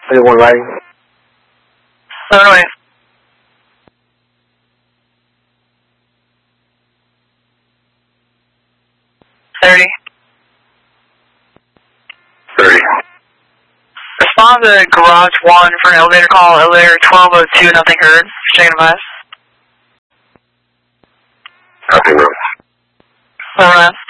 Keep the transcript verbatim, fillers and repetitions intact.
Anyone riding? Illinois. thirty. thirty. Respond to garage one for an elevator call, elevator twelve oh two, nothing heard. Checking advice. Nothing wrong. Illinois.